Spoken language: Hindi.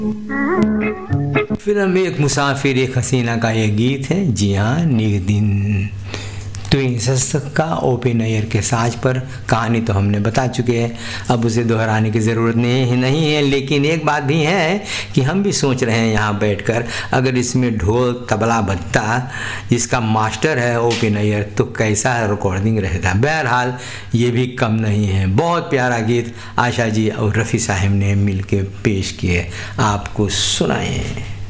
फिल्म एक मुसाफिर एक हसीना का ये गीत है। जी हाँ, नीक दिन तुई का ओपन एयर के साज पर कहानी तो हमने बता चुके हैं, अब उसे दोहराने की ज़रूरत नहीं है। लेकिन एक बात भी है कि हम भी सोच रहे हैं यहाँ बैठकर, अगर इसमें ढोल तबला बजता जिसका मास्टर है ओपन एयर, तो कैसा रिकॉर्डिंग रहता। बहरहाल ये भी कम नहीं है। बहुत प्यारा गीत आशा जी और रफ़ी साहब ने मिल के पेश किए, आपको सुनाए।